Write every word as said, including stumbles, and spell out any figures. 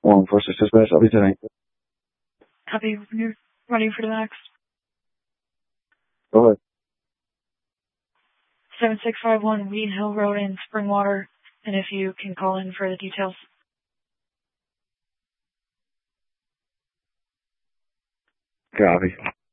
one four six dispatch, I'll be today. Copy. You're ready for the next. Go ahead. seven six five one Wheat Hill Road in Springwater, and if you can call in for the details. Copy.